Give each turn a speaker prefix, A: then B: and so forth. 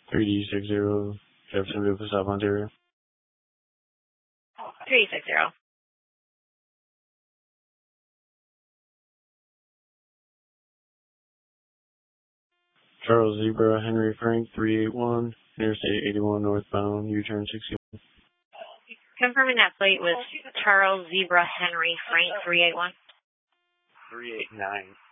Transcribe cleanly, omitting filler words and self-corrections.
A: 3D60, Jeffersonville, South Ontario.
B: 360.
A: Charles Zebra Henry Frank 381, Interstate 81 northbound, U-turn 61.
B: Confirming that plate with Charles Zebra Henry Frank 381.
A: 389.